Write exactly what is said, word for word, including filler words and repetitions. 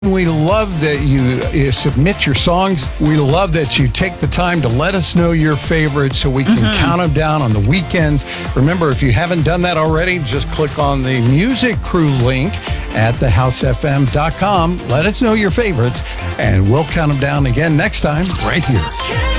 We love that you, you submit your songs. We love that you take the time to let us know your favorites so we can mm-hmm. count them down on the weekends. Remember, if you haven't done that already, just click on the Music Crew link at the house f m dot com. Let us know your favorites, and we'll count them down again next time right here.